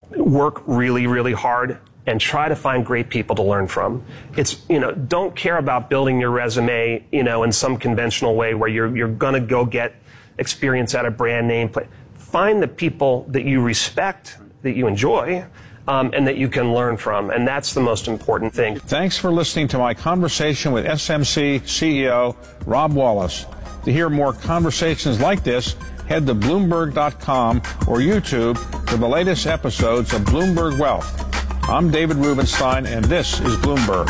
work really, really hard and try to find great people to learn from. It's, don't care about building your resume, in some conventional way where you're going to go get experience at a brand name. Find the people that you respect, that you enjoy, and that you can learn from. And that's the most important thing. Thanks for listening to my conversation with SMC CEO Rob Wallace. To hear more conversations like this, head to Bloomberg.com or YouTube for the latest episodes of Bloomberg Wealth. I'm David Rubenstein, and this is Bloomberg.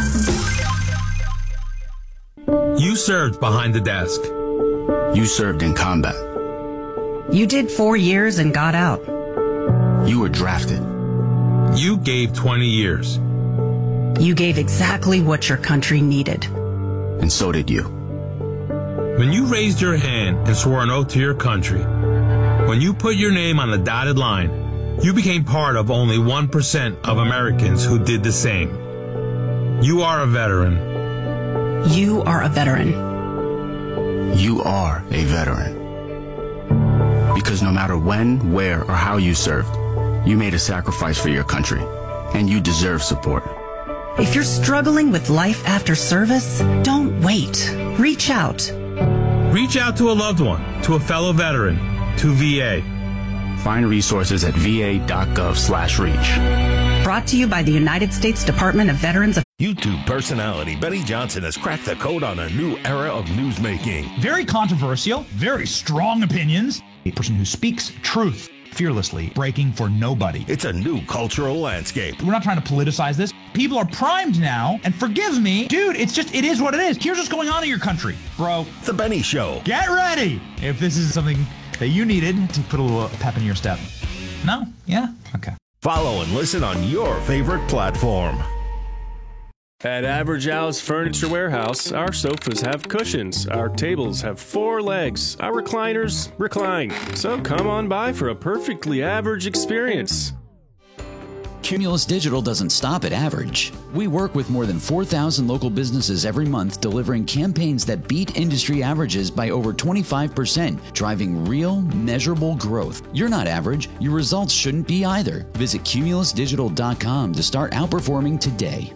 You served behind the desk. You served in combat. You did 4 years and got out. You were drafted. You gave 20 years. You gave exactly what your country needed. And so did you. When you raised your hand and swore an oath to your country, when you put your name on the dotted line, you became part of only 1% of Americans who did the same. You are a veteran. You are a veteran. You are a veteran. Because no matter when, where, or how you served, you made a sacrifice for your country, and you deserve support. If you're struggling with life after service, don't wait. Reach out. Reach out to a loved one, to a fellow veteran, to VA. Find resources at va.gov/reach. Brought to you by the United States Department of Veterans Affairs. YouTube personality Benny Johnson has cracked the code on a new era of newsmaking. Very controversial, very strong opinions. A person who speaks truth fearlessly, breaking for nobody. It's a new cultural landscape. We're not trying to politicize this. People are primed now, and forgive me, dude, it is what it is. Here's what's going on in your country, bro. The Benny Show. Get ready if this is something that you needed to put a little pep in your step. No? Yeah? Okay. Follow and listen on your favorite platform. At Average Al's Furniture Warehouse, our sofas have cushions, our tables have 4 legs, our recliners recline. So come on by for a perfectly average experience. Cumulus Digital doesn't stop at average. We work with more than 4,000 local businesses every month, delivering campaigns that beat industry averages by over 25%, driving real, measurable growth. You're not average. Your results shouldn't be either. Visit cumulusdigital.com to start outperforming today.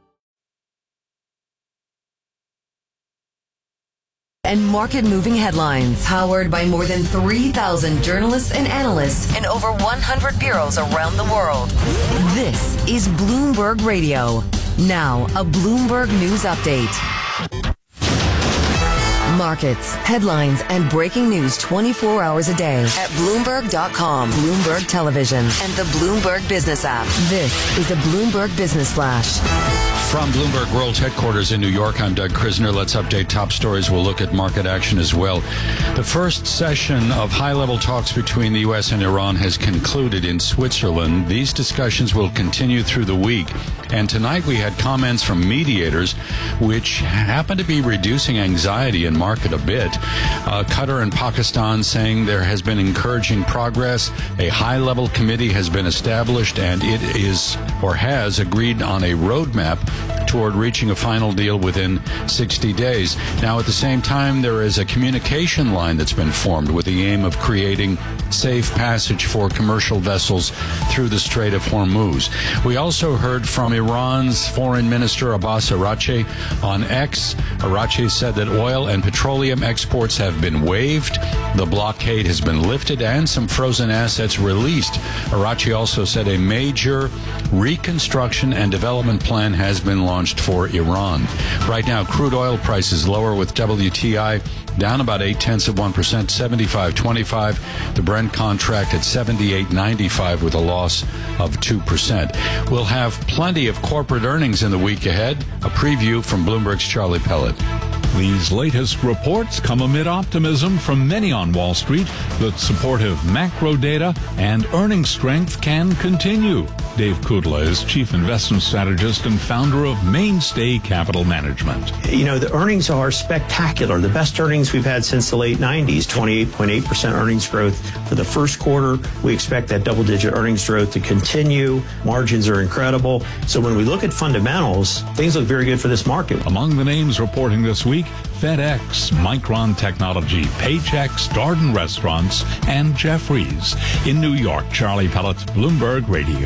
And market-moving headlines powered by more than 3,000 journalists and analysts in over 100 bureaus around the world. This is Bloomberg Radio. Now, a Bloomberg News Update. Markets, headlines, and breaking news 24 hours a day at Bloomberg.com, Bloomberg Television, and the Bloomberg Business app. This is a Bloomberg Business Flash. From Bloomberg World's headquarters in New York, I'm Doug Krisner. Let's update top stories. We'll look at market action as well. The first session of high-level talks between the U.S. and Iran has concluded in Switzerland. These discussions will continue through the week. And tonight we had comments from mediators which happen to be reducing anxiety in market a bit. Qatar and Pakistan saying there has been encouraging progress. A high-level committee has been established, and it is or has agreed on a roadmap toward reaching a final deal within 60 days. Now, at the same time, there is a communication line that's been formed with the aim of creating safe passage for commercial vessels through the Strait of Hormuz. We also heard from Iran's Foreign Minister Abbas Araghchi on X. Araghchi said that oil and petroleum exports have been waived, the blockade has been lifted, and some frozen assets released. Araghchi also said a major reconstruction and development plan has been launched for Iran. Right now, crude oil prices lower, with WTI down about 0.8%, 75.25. The Brent contract at 78.95 with a loss of 2%. We'll have plenty of corporate earnings in the week ahead. A preview from Bloomberg's Charlie Pellet. These latest reports come amid optimism from many on Wall Street that supportive macro data and earnings strength can continue. Dave Kudla is Chief Investment Strategist and founder of Mainstay Capital Management. You know, the earnings are spectacular. The best earnings we've had since the late 90s, 28.8% earnings growth for the first quarter. We expect that double-digit earnings growth to continue. Margins are incredible. So when we look at fundamentals, things look very good for this market. Among the names reporting this week, FedEx, Micron Technology, Paychex, Darden Restaurants, and Jeffries. In New York, Charlie Pellet, Bloomberg Radio.